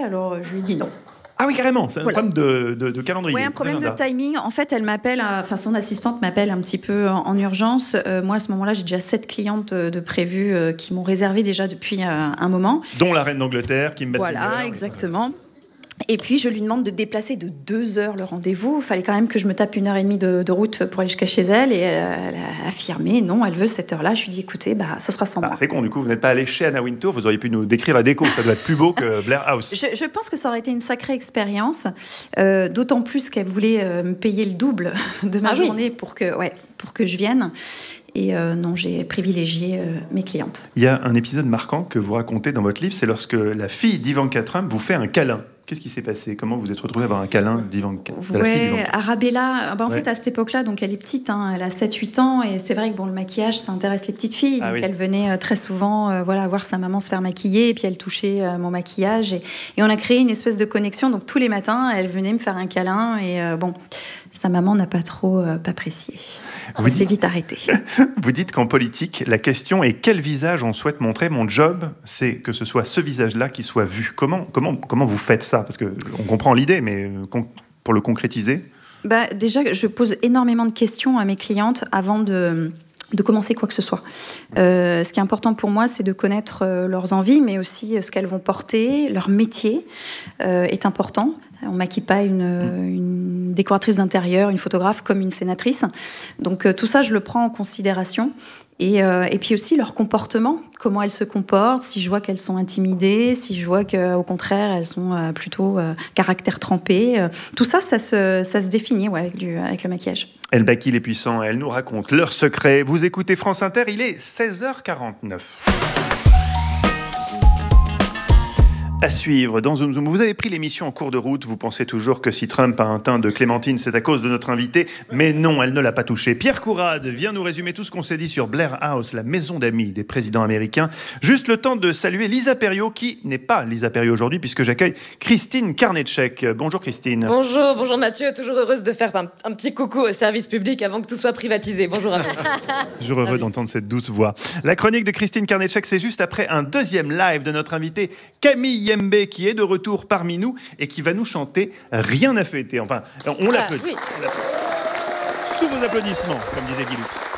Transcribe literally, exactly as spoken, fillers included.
alors je lui ai dit non. Ah oui, carrément, c'est un Voilà. problème de, de, de calendrier. Oui, un problème de d'agenda. timing. En fait, elle m'appelle, enfin son assistante m'appelle un petit peu en, en urgence. Euh, moi, à ce moment-là, j'ai déjà sept clientes de prévues euh, qui m'ont réservé déjà depuis euh, un moment. Dont la reine d'Angleterre, Kim Basinger. Voilà, exactement. Et puis, je lui demande de déplacer de deux heures le rendez-vous. Il fallait quand même que je me tape une heure et demie de, de route pour aller jusqu'à chez elle. Et elle, elle a affirmé, non, elle veut cette heure-là. Je lui dis, écoutez, bah, ce sera sans Ah, moi. c'est con, du coup, vous n'êtes pas allé chez Anna Wintour, vous auriez pu nous décrire la déco, ça doit être plus beau que Blair House. Je, je pense que ça aurait été une sacrée expérience, euh, d'autant plus qu'elle voulait euh, me payer le double de ma Ah oui. journée pour que, ouais, pour que je vienne. Et euh, non, j'ai privilégié euh, mes clientes. Il y a un épisode marquant que vous racontez dans votre livre, c'est lorsque la fille d'Ivanka Trump vous fait un câlin. Qu'est-ce qui s'est passé? Comment vous vous êtes retrouvée à avoir un câlin d'Ivanka, de la fille Ouais, d'Ivanka? Arabella, bah en Ouais. fait à cette époque-là, donc elle est petite, hein, elle a sept huit ans, et c'est vrai que bon, le maquillage, ça intéresse les petites filles, Ah donc oui. elle venait euh, très souvent euh, voilà, voir sa maman se faire maquiller, et puis elle touchait euh, mon maquillage, et, et on a créé une espèce de connexion, donc tous les matins, elle venait me faire un câlin, et euh, bon, sa maman n'a pas trop euh, pas apprécié. Ça Vous s'est dites- vite arrêté. Vous dites qu'en politique, la question est quel visage on souhaite montrer. Mon job, c'est que ce soit ce visage-là qui soit vu. Comment, comment, comment vous faites ça? Parce qu'on comprend l'idée, mais euh, con- pour le concrétiser. Bah, déjà, je pose énormément de questions à mes clientes avant de, de commencer quoi que ce soit. Euh, ce qui est important pour moi, c'est de connaître euh, leurs envies, mais aussi euh, ce qu'elles vont porter. Leur métier euh, est important. On ne maquille pas une, une décoratrice d'intérieur, une photographe comme une sénatrice. Donc euh, tout ça, je le prends en considération. Et, euh, et puis aussi leur comportement, comment elles se comportent, si je vois qu'elles sont intimidées, si je vois qu'au contraire, elles sont euh, plutôt euh, caractère trempé. Euh, tout ça, ça se, ça se définit ouais, avec, du, avec le maquillage. Elle maquille les puissants, elle nous raconte leurs secrets. Vous écoutez France Inter, il est seize heures quarante-neuf. À suivre dans Zoom Zoom. Vous avez pris l'émission en cours de route. Vous pensez toujours que si Trump a un teint de clémentine, c'est à cause de notre invité. Mais non, elle ne l'a pas touché. Pierre Courade vient nous résumer tout ce qu'on s'est dit sur Blair House, la maison d'amis des présidents américains. Juste le temps de saluer Lisa Perriot, qui n'est pas Lisa Perriot aujourd'hui, puisque j'accueille Christine Karnetchek. Bonjour Christine. Bonjour, bonjour Mathieu, toujours heureuse de faire un, un petit coucou au service public avant que tout soit privatisé. Bonjour à vous. Toujours heureux d'entendre cette douce voix. La chronique de Christine Karnetchek, c'est juste après un deuxième live de notre invité Camille Yembe, qui est de retour parmi nous et qui va nous chanter Rien n'a fêté. Enfin, on l'applaudit. Ah, oui. On l'applaudit. Sous vos applaudissements, comme disait Guy Lux.